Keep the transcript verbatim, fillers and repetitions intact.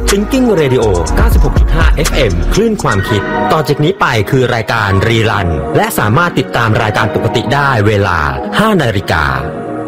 Thinking Radio เก้าสิบหกจุดห้า เอฟ เอ็ม คลื่นความคิดต่อจากนี้ไปคือรายการรีรันและสามารถติดตามรายการปกติได้เวลา ห้านาฬิกา